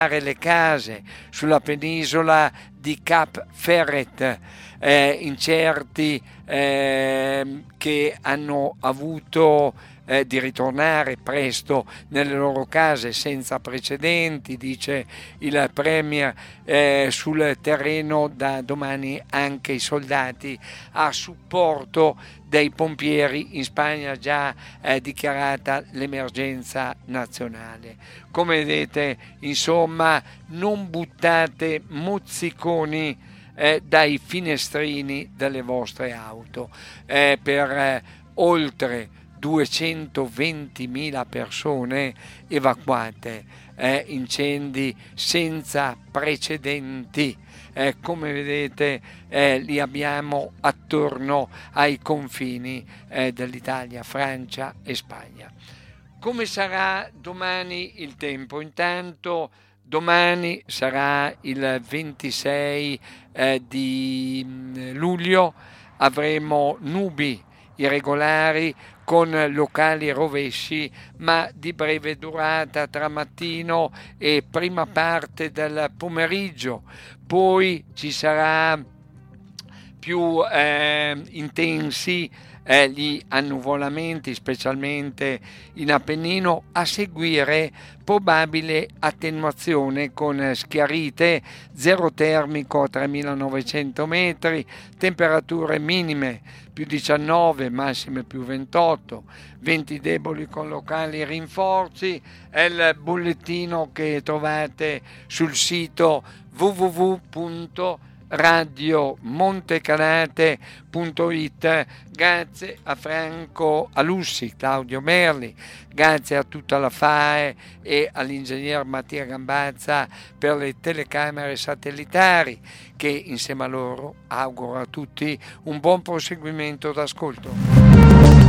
le case sulla penisola di Cap Ferret, incerti che hanno avuto di ritornare presto nelle loro case senza precedenti, dice il Premier, sul terreno da domani anche i soldati a supporto dei pompieri. In Spagna già è dichiarata l'emergenza nazionale. Come vedete, insomma, non buttate mozziconi dai finestrini delle vostre auto. Per oltre 220.000 persone evacuate, incendi senza precedenti. Come vedete, li abbiamo attorno ai confini dell'Italia, Francia e Spagna. Come sarà domani il tempo? Intanto domani sarà il 26 di luglio, avremo nubi irregolari con locali rovesci, ma di breve durata tra mattino e prima parte del pomeriggio. Poi ci sarà più intensi gli annuvolamenti, specialmente in Appennino, a seguire probabile attenuazione con schiarite, zero termico a 3900 metri, temperature minime più 19, massime più 28, venti deboli con locali rinforzi. È il bollettino che trovate sul sito www.radiomontecanate.it. Grazie a Franco Alussi, Claudio Merli, grazie a tutta la FAE e all'ingegner Mattia Gambazza per le telecamere satellitari, che insieme a loro auguro a tutti un buon proseguimento d'ascolto.